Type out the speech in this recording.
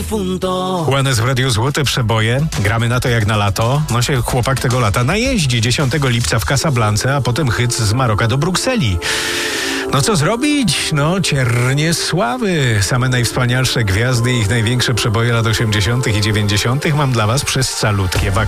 difunto. Juanes w Radiu Złote Przeboje. Gramy na to jak na lato. No się chłopak tego lata najeździ 10 lipca w Casablance, a potem hyc z Maroka do Brukseli. No co zrobić? No ciernie sławy. Same najwspanialsze gwiazdy i ich największe przeboje lat 80. i 90. mam dla was przez calutkie wakacje.